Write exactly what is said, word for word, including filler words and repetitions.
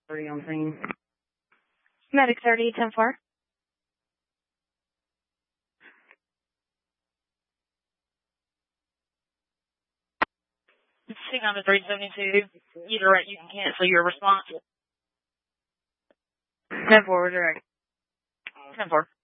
Three on scene. Medic thirty, ten four. Sing on to three seventy-two. You direct, you can cancel your response. ten four, direct. ten four.